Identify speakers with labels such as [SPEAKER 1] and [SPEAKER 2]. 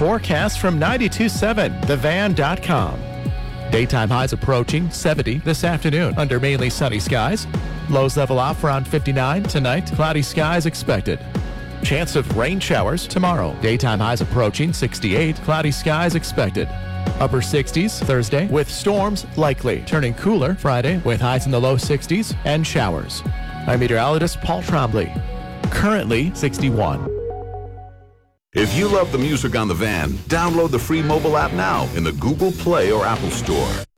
[SPEAKER 1] forecast from 92.7thevan.com. Daytime highs approaching 70 this afternoon under mainly sunny skies. Lows level off around 59 tonight. Cloudy skies expected. Chance of rain showers tomorrow. Daytime highs approaching 68. Cloudy skies expected. Upper 60s Thursday with storms likely. Turning cooler Friday with highs in the low 60s and showers. I'm meteorologist Paul Trombley. Currently 61.
[SPEAKER 2] If you love the music on the van, download the free mobile app now in the Google Play or Apple Store.